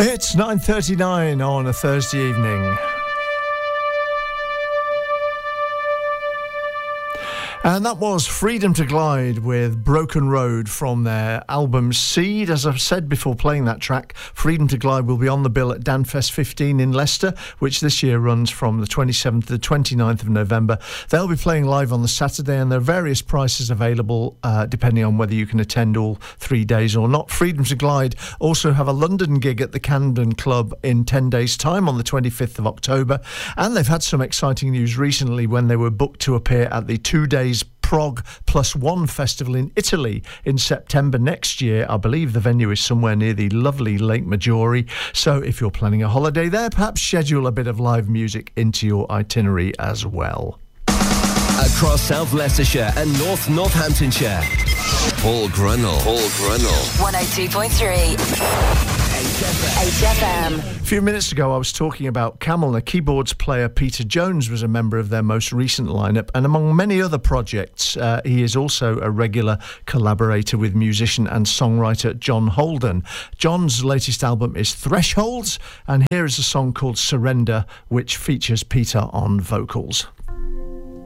It's 9:39 on a Thursday evening. And that was Freedom to Glide with Broken Road from their album Seed. As I've said before playing that track, Freedom to Glide will be on the bill at Danfest 15 in Leicester, which this year runs from the 27th to the 29th of November. They'll be playing live on the Saturday, and there are various prices available depending on whether you can attend all 3 days or not. Freedom to Glide also have a London gig at the Camden Club in 10 days' time on the 25th of October. And they've had some exciting news recently when they were booked to appear at the 2 days Prog Plus One Festival in Italy in September next year. I believe the venue is somewhere near the lovely Lake Maggiore. So if you're planning a holiday there, perhaps schedule a bit of live music into your itinerary as well. Across South Leicestershire and North Northamptonshire, Paul Grunnell. 102.3 HFM. A few minutes ago I was talking about Camel. The keyboards player Peter Jones was a member of their most recent lineup, and among many other projects he is also a regular collaborator with musician and songwriter John Holden. John's latest album is Thresholds, and here is a song called Surrender, which features Peter on vocals.